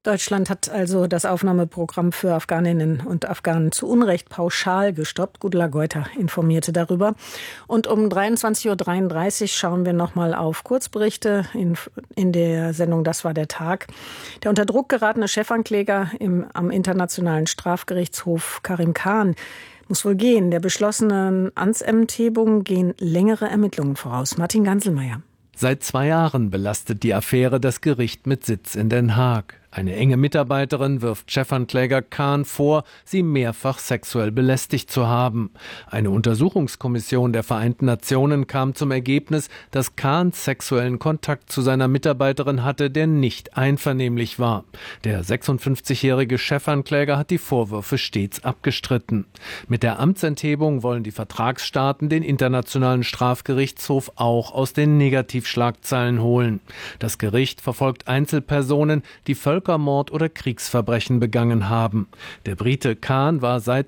Deutschland hat also das Aufnahmeprogramm für Afghaninnen und Afghanen zu Unrecht pauschal gestoppt. Gudula Geuter informierte darüber. Und um 23:33 Uhr schauen wir nochmal auf Kurzberichte in der Sendung Das war der Tag. Der unter Druck geratene Chefankläger am Internationalen Strafgerichtshof Karim Khan muss wohl gehen. Der beschlossenen Amtsenthebung gehen längere Ermittlungen voraus. Martin Ganselmeier. Seit 2 Jahren belastet die Affäre das Gericht mit Sitz in Den Haag. Eine enge Mitarbeiterin wirft Chefankläger Khan vor, sie mehrfach sexuell belästigt zu haben. Eine Untersuchungskommission der Vereinten Nationen kam zum Ergebnis, dass Khan sexuellen Kontakt zu seiner Mitarbeiterin hatte, der nicht einvernehmlich war. Der 56-jährige Chefankläger hat die Vorwürfe stets abgestritten. Mit der Amtsenthebung wollen die Vertragsstaaten den Internationalen Strafgerichtshof auch aus den Negativschlagzeilen holen. Das Gericht verfolgt Einzelpersonen, die Völkermord oder Kriegsverbrechen begangen haben. Der Brite Khan war seit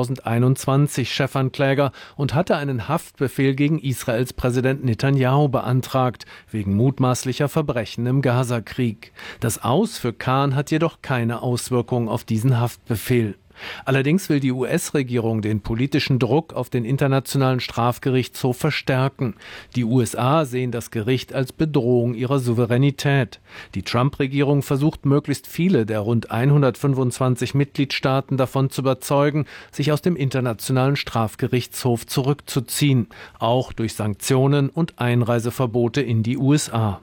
2021 Chefankläger und hatte einen Haftbefehl gegen Israels Präsident Netanyahu beantragt, wegen mutmaßlicher Verbrechen im Gazakrieg. Das Aus für Khan hat jedoch keine Auswirkung auf diesen Haftbefehl. Allerdings will die US-Regierung den politischen Druck auf den Internationalen Strafgerichtshof verstärken. Die USA sehen das Gericht als Bedrohung ihrer Souveränität. Die Trump-Regierung versucht, möglichst viele der rund 125 Mitgliedstaaten davon zu überzeugen, sich aus dem Internationalen Strafgerichtshof zurückzuziehen, auch durch Sanktionen und Einreiseverbote in die USA.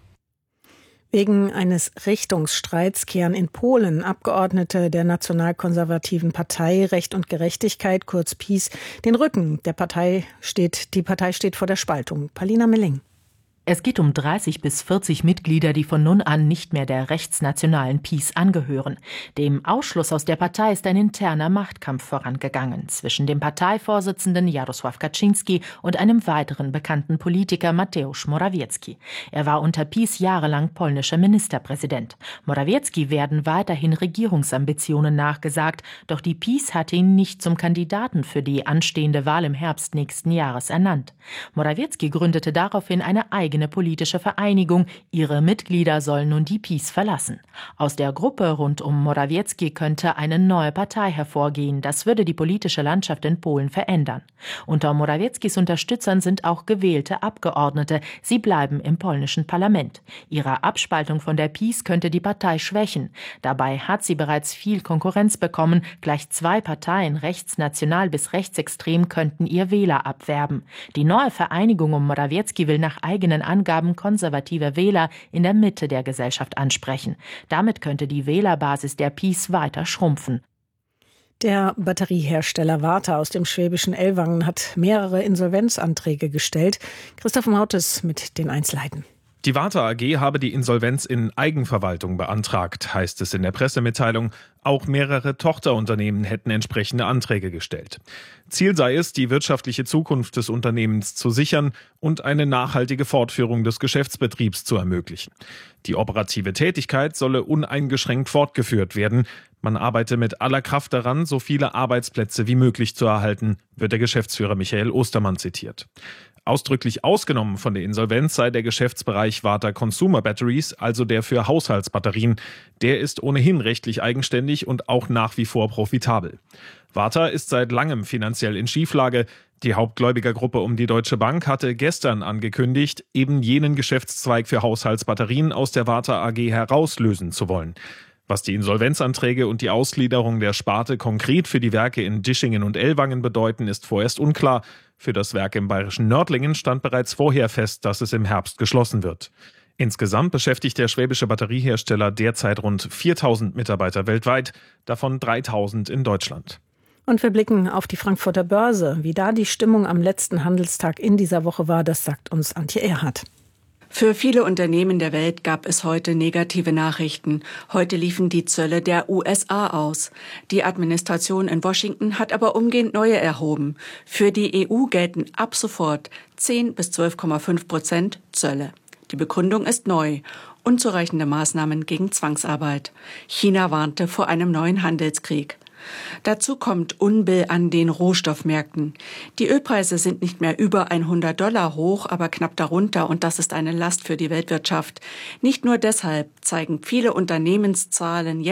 Wegen eines Richtungsstreits kehren in Polen Abgeordnete der nationalkonservativen Partei Recht und Gerechtigkeit, kurz PiS, den Rücken. Die Partei steht vor der Spaltung. Palina Milling. Es geht um 30 bis 40 Mitglieder, die von nun an nicht mehr der rechtsnationalen PiS angehören. Dem Ausschluss aus der Partei ist ein interner Machtkampf vorangegangen zwischen dem Parteivorsitzenden Jarosław Kaczyński und einem weiteren bekannten Politiker Mateusz Morawiecki. Er war unter PiS jahrelang polnischer Ministerpräsident. Morawiecki werden weiterhin Regierungsambitionen nachgesagt, doch die PiS hat ihn nicht zum Kandidaten für die anstehende Wahl im Herbst nächsten Jahres ernannt. Morawiecki gründete daraufhin eine eigene politische Vereinigung. Ihre Mitglieder sollen nun die PiS verlassen. Aus der Gruppe rund um Morawiecki könnte eine neue Partei hervorgehen. Das würde die politische Landschaft in Polen verändern. Unter Morawieckis Unterstützern sind auch gewählte Abgeordnete. Sie bleiben im polnischen Parlament. Ihre Abspaltung von der PiS könnte die Partei schwächen. Dabei hat sie bereits viel Konkurrenz bekommen. Gleich 2 Parteien, rechtsnational bis rechtsextrem, könnten ihr Wähler abwerben. Die neue Vereinigung um Morawiecki will nach eigenen Angaben konservative Wähler in der Mitte der Gesellschaft ansprechen. Damit könnte die Wählerbasis der PiS weiter schrumpfen. Der Batteriehersteller Varta aus dem schwäbischen Ellwangen hat mehrere Insolvenzanträge gestellt. Christoph Mautes mit den Einzelheiten. Die Varta AG habe die Insolvenz in Eigenverwaltung beantragt, heißt es in der Pressemitteilung. Auch mehrere Tochterunternehmen hätten entsprechende Anträge gestellt. Ziel sei es, die wirtschaftliche Zukunft des Unternehmens zu sichern und eine nachhaltige Fortführung des Geschäftsbetriebs zu ermöglichen. Die operative Tätigkeit solle uneingeschränkt fortgeführt werden. Man arbeite mit aller Kraft daran, so viele Arbeitsplätze wie möglich zu erhalten, wird der Geschäftsführer Michael Ostermann zitiert. Ausdrücklich ausgenommen von der Insolvenz sei der Geschäftsbereich Varta Consumer Batteries, also der für Haushaltsbatterien. Der ist ohnehin rechtlich eigenständig und auch nach wie vor profitabel. Varta ist seit langem finanziell in Schieflage. Die Hauptgläubigergruppe um die Deutsche Bank hatte gestern angekündigt, eben jenen Geschäftszweig für Haushaltsbatterien aus der Varta AG herauslösen zu wollen. Was die Insolvenzanträge und die Ausgliederung der Sparte konkret für die Werke in Dischingen und Ellwangen bedeuten, ist vorerst unklar. Für das Werk im bayerischen Nördlingen stand bereits vorher fest, dass es im Herbst geschlossen wird. Insgesamt beschäftigt der schwäbische Batteriehersteller derzeit rund 4.000 Mitarbeiter weltweit, davon 3.000 in Deutschland. Und wir blicken auf die Frankfurter Börse. Wie da die Stimmung am letzten Handelstag in dieser Woche war, das sagt uns Antje Erhardt. Für viele Unternehmen der Welt gab es heute negative Nachrichten. Heute liefen die Zölle der USA aus. Die Administration in Washington hat aber umgehend neue erhoben. Für die EU gelten ab sofort 10 bis 12,5% Zölle. Die Begründung ist neu. Unzureichende Maßnahmen gegen Zwangsarbeit. China warnte vor einem neuen Handelskrieg. Dazu kommt Unbill an den Rohstoffmärkten. Die Ölpreise sind nicht mehr über $100 hoch, aber knapp darunter, und das ist eine Last für die Weltwirtschaft. Nicht nur deshalb zeigen viele Unternehmenszahlen